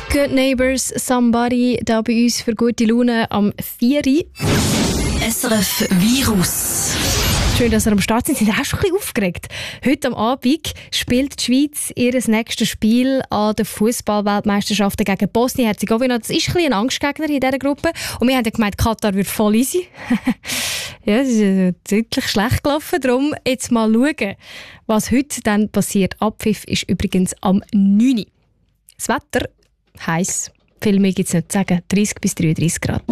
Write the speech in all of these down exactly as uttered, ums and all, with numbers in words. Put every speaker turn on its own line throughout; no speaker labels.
Good Neighbours, Somebody, da bei uns für gute Laune am vier Uhr.
S R F Virus.
Schön, dass ihr am Start sind. Sind ihr auch schon ein bisschen aufgeregt? Heute am Abend spielt die Schweiz ihr nächstes Spiel an der Fußball-Weltmeisterschaften gegen Bosnien-Herzegowina. Das ist ein bisschen ein Angstgegner in dieser Gruppe. Und wir haben ja gemeint, Katar wird voll easy. Ja, es ist deutlich schlecht gelaufen. Darum jetzt mal schauen, was heute dann passiert. Abpfiff ist übrigens am neun Uhr. Das Wetter heiß. Viel mehr gibt es nicht zu sagen. dreißig bis dreiunddreißig Grad.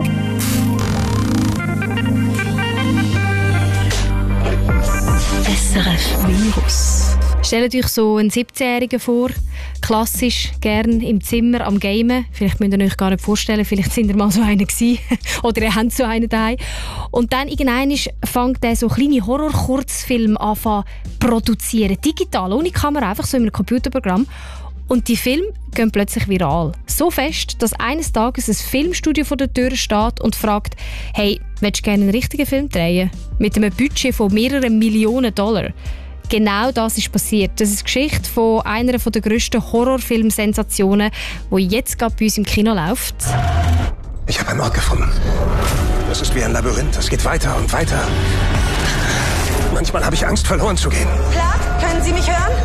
S R F Virus.
Stellt euch so einen siebzehnjährigen vor, klassisch, gern im Zimmer am Gamen. Vielleicht müsst ihr euch gar nicht vorstellen, vielleicht sind ihr mal so einer gewesen. Oder ihr habt so einen daheim. Und dann irgendwann fängt er so kleine Horror-Kurzfilme an zu produzieren. Digital, ohne Kamera, einfach so in einem Computerprogramm. Und die Filme gehen plötzlich viral. So fest, dass eines Tages ein Filmstudio vor der Tür steht und fragt, hey, willst du gerne einen richtigen Film drehen? Mit einem Budget von mehreren Millionen Dollar. Genau das ist passiert. Das ist die Geschichte von einer der grössten Horrorfilm-Sensationen, die jetzt gerade bei uns im Kino läuft.
Ich habe einen Ort gefunden. Das ist wie ein Labyrinth. Es geht weiter und weiter. Manchmal habe ich Angst, verloren zu gehen.
Clark, können Sie mich hören?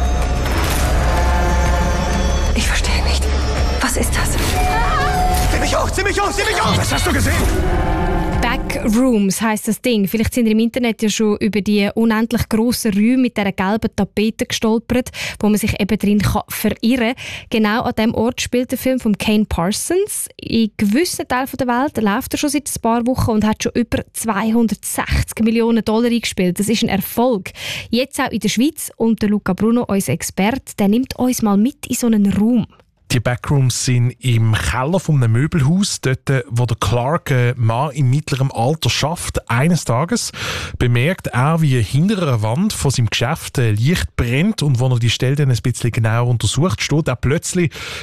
Ich verstehe nicht. Was ist das?
Zieh mich hoch, zieh mich hoch, zieh mich hoch! Was hast du gesehen?
Backrooms heisst das Ding. Vielleicht sind ihr im Internet ja schon über die unendlich grossen Räume mit dieser gelben Tapete gestolpert, wo man sich eben drin kann verirren kann. Genau an diesem Ort spielt der Film von Kane Parsons. In gewissen Teilen der Welt läuft er schon seit ein paar Wochen und hat schon über zweihundertsechzig Millionen Dollar eingespielt. Das ist ein Erfolg. Jetzt auch in der Schweiz. Und der Luca Bruno, unser Experte, der nimmt uns mal mit in so einen Raum.
Die Backrooms sind im Keller von einem Möbelhaus, dort, wo der Clark, ein Mann im mittleren Alter, schafft. Eines Tages bemerkt er, wie hinter einer Wand von seinem Geschäft Licht brennt, und als er die Stelle dann ein bisschen genauer untersucht, steht er plötzlich